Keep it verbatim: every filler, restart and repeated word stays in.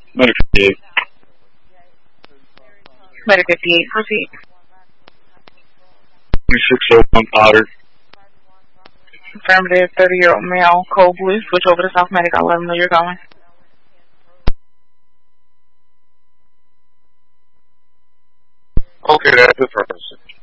Medic fifty-eight. Medic fifty-eight, proceed. twenty-six oh one Potter. Affirmative, thirty-year-old male, cold blue. Switch over to South Medic. I'll let them know you're going. Okay, that's the purpose.